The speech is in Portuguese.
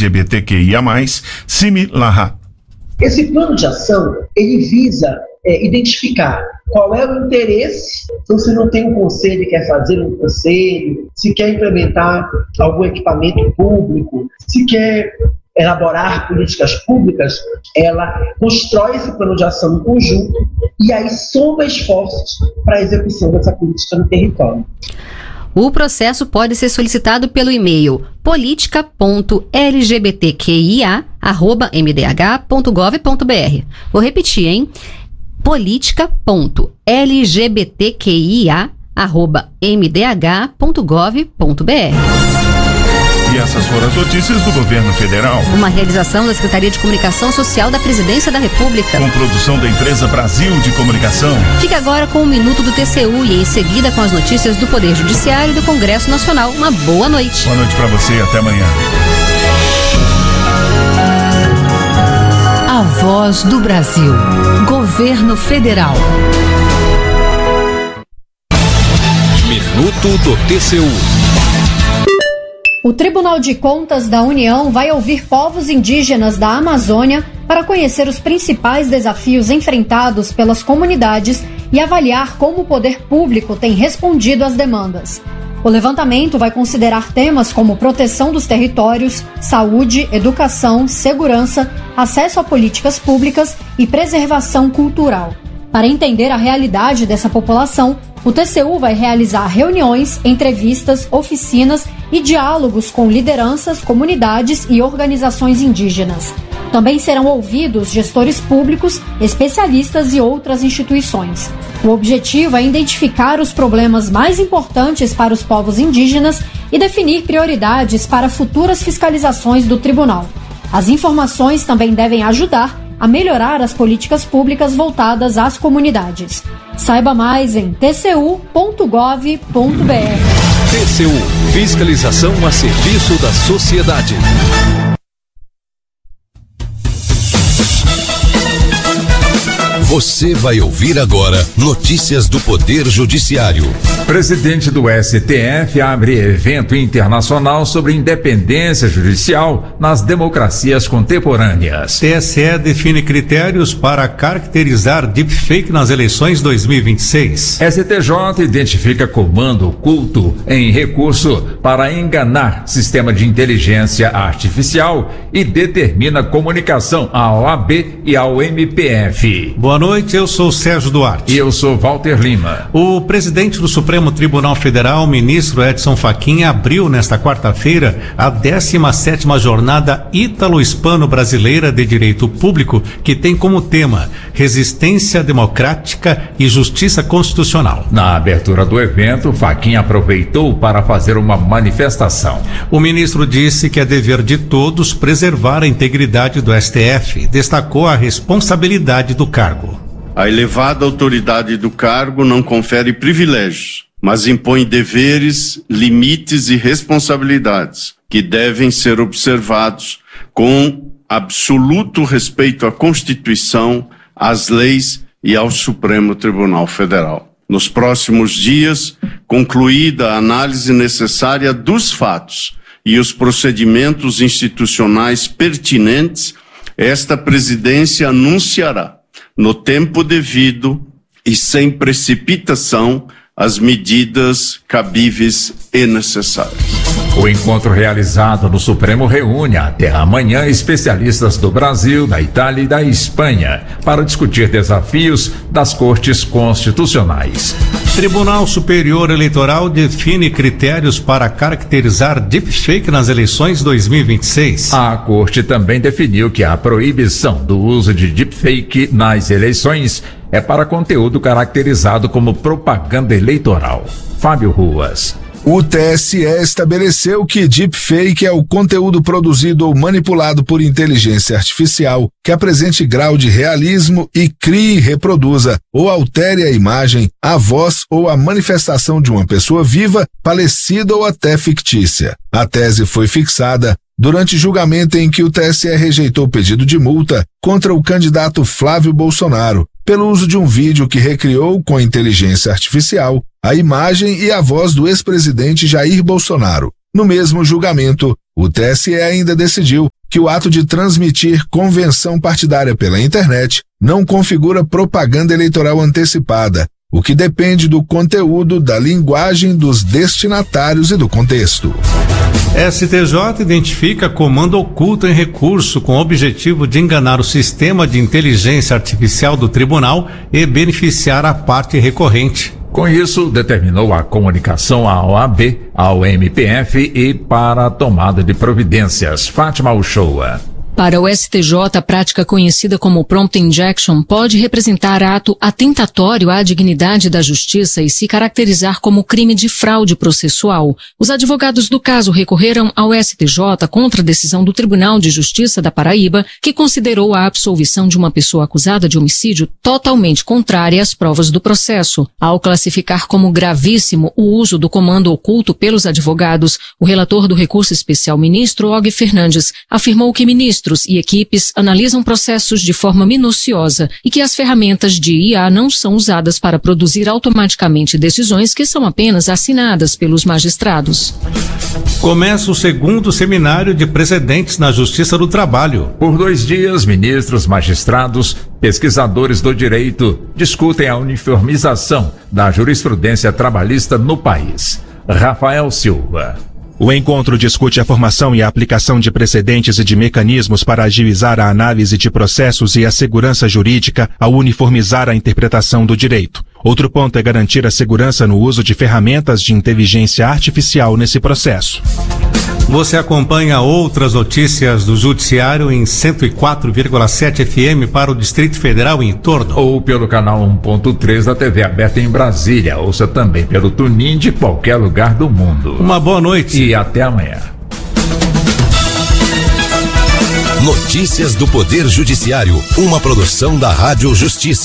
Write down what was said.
LGBTQIA+, Simi Lahá. Esse plano de ação, ele visa identificar qual é o interesse. Então, se não tem um conselho e quer fazer um conselho, se quer implementar algum equipamento público, se quer elaborar políticas públicas, ela constrói esse plano de ação em conjunto e aí soma esforços para a execução dessa política no território. O processo pode ser solicitado pelo e-mail politica.lgbtqia@mdh.gov.br. Vou repetir, hein? politica.lgbtqia@mdh.gov.br. E essas foram as notícias do Governo Federal. Uma realização da Secretaria de Comunicação Social da Presidência da República. Com produção da empresa Brasil de Comunicação. Fique agora com o Minuto do TCU e em seguida com as notícias do Poder Judiciário e do Congresso Nacional. Uma boa noite. Boa noite para você e até amanhã. A Voz do Brasil. Governo Federal. Minuto do TCU. O Tribunal de Contas da União vai ouvir povos indígenas da Amazônia para conhecer os principais desafios enfrentados pelas comunidades e avaliar como o poder público tem respondido às demandas. O levantamento vai considerar temas como proteção dos territórios, saúde, educação, segurança, acesso a políticas públicas e preservação cultural. Para entender a realidade dessa população, o TCU vai realizar reuniões, entrevistas, oficinas e diálogos com lideranças, comunidades e organizações indígenas. Também serão ouvidos gestores públicos, especialistas e outras instituições. O objetivo é identificar os problemas mais importantes para os povos indígenas e definir prioridades para futuras fiscalizações do tribunal. As informações também devem ajudar a melhorar as políticas públicas voltadas às comunidades. Saiba mais em tcu.gov.br. TCU, fiscalização a serviço da sociedade. Você vai ouvir agora notícias do Poder Judiciário. Presidente do STF abre evento internacional sobre independência judicial nas democracias contemporâneas. TSE define critérios para caracterizar deepfake nas eleições 2026. STJ identifica comando oculto em recurso para enganar sistema de inteligência artificial e determina comunicação à OAB e ao MPF. Boa noite, eu sou Sérgio Duarte. E eu sou Walter Lima. O presidente do Supremo Tribunal Federal, ministro Edson Fachin, abriu nesta quarta-feira a 17ª Jornada Ítalo-Hispano-Brasileira de Direito Público, que tem como tema Resistência Democrática e Justiça Constitucional. Na abertura do evento, Fachin aproveitou para fazer uma manifestação. O ministro disse que é dever de todos preservar a integridade do STF, destacou a responsabilidade do cargo. A elevada autoridade do cargo não confere privilégios, mas impõe deveres, limites e responsabilidades que devem ser observados com absoluto respeito à Constituição, às leis e ao Supremo Tribunal Federal. Nos próximos dias, concluída a análise necessária dos fatos e os procedimentos institucionais pertinentes, esta presidência anunciará, no tempo devido e sem precipitação, as medidas cabíveis e necessárias. O encontro realizado no Supremo reúne até amanhã especialistas do Brasil, da Itália e da Espanha para discutir desafios das cortes constitucionais. Tribunal Superior Eleitoral define critérios para caracterizar deepfake nas eleições 2026. A corte também definiu que a proibição do uso de deepfake nas eleições é para conteúdo caracterizado como propaganda eleitoral. Fábio Ruas. O TSE estabeleceu que deepfake é o conteúdo produzido ou manipulado por inteligência artificial que apresente grau de realismo e crie, reproduza ou altere a imagem, a voz ou a manifestação de uma pessoa viva, falecida ou até fictícia. A tese foi fixada durante julgamento em que o TSE rejeitou o pedido de multa contra o candidato Flávio Bolsonaro pelo uso de um vídeo que recriou com inteligência artificial a imagem e a voz do ex-presidente Jair Bolsonaro. No mesmo julgamento, o TSE ainda decidiu que o ato de transmitir convenção partidária pela internet não configura propaganda eleitoral antecipada, o que depende do conteúdo, da linguagem dos destinatários e do contexto. STJ identifica comando oculto em recurso com o objetivo de enganar o sistema de inteligência artificial do tribunal e beneficiar a parte recorrente. Com isso, determinou a comunicação à OAB, ao MPF e para a tomada de providências. Fátima Uchoa. Para o STJ, a prática conhecida como prompt injection pode representar ato atentatório à dignidade da justiça e se caracterizar como crime de fraude processual. Os advogados do caso recorreram ao STJ contra a decisão do Tribunal de Justiça da Paraíba, que considerou a absolvição de uma pessoa acusada de homicídio totalmente contrária às provas do processo. Ao classificar como gravíssimo o uso do comando oculto pelos advogados, o relator do recurso especial, ministro Og Fernandes, afirmou que ministros e equipes analisam processos de forma minuciosa e que as ferramentas de IA não são usadas para produzir automaticamente decisões que são apenas assinadas pelos magistrados. Começa o segundo seminário de precedentes na Justiça do Trabalho. Por 2 dias, ministros, magistrados, pesquisadores do direito discutem a uniformização da jurisprudência trabalhista no país. Rafael Silva. O encontro discute a formação e a aplicação de precedentes e de mecanismos para agilizar a análise de processos e a segurança jurídica ao uniformizar a interpretação do direito. Outro ponto é garantir a segurança no uso de ferramentas de inteligência artificial nesse processo. Você acompanha outras notícias do Judiciário em 104,7 FM para o Distrito Federal e em torno. Ou pelo canal 1.3 da TV aberta em Brasília. Ouça também pelo TuneIn de qualquer lugar do mundo. Uma boa noite. E até amanhã. Notícias do Poder Judiciário, uma produção da Rádio Justiça.